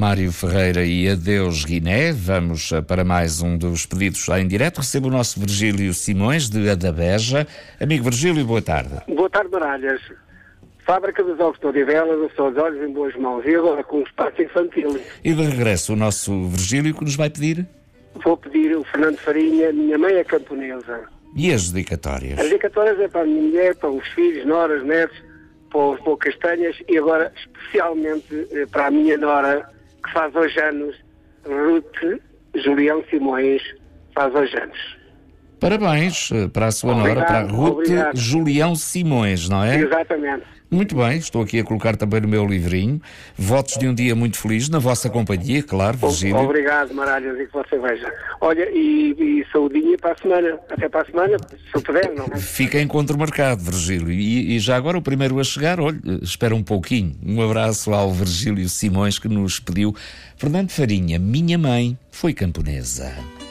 Mário Ferreira e Adeus Guiné. Vamos para mais um dos pedidos lá em direto. Recebo o nosso Virgílio Simões, de Adabeja. Amigo Virgílio, boa tarde. Boa tarde, Baralhas. Fábrica dos Ovos de Odivelas, os seus olhos em boas mãos. E agora com um espaço infantil. E de regresso o nosso Virgílio, que nos vai pedir? Vou pedir o Fernando Farinha, minha mãe é camponesa. E as dedicatórias? As dedicatórias é para a minha mulher, para os filhos, noras, netos, para os castanhas e agora especialmente para a minha nora, que faz hoje anos, Ruth Julião Simões, faz hoje anos. Parabéns para a sua nora, para a Ruth Julião Simões, não é? Exatamente. Muito bem, estou aqui a colocar também no meu livrinho. Votos de um dia muito feliz, na vossa companhia, claro, Virgílio. Obrigado, Maralhas, e que você veja. Olha, e saudinha para a semana. Até para a semana, se eu puder, não é? Fica encontro marcado, Virgílio. E já agora o primeiro a chegar, olha, espera um pouquinho. Um abraço ao Virgílio Simões, que nos pediu Fernando Farinha, minha mãe foi camponesa.